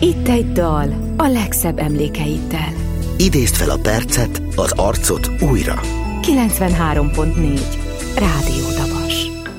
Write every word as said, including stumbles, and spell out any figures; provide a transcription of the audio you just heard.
Itt egy dal a legszebb emlékeiddel. Idézd fel a percet, az arcot újra. kilencvenhárom pont négy Rádió Dabab.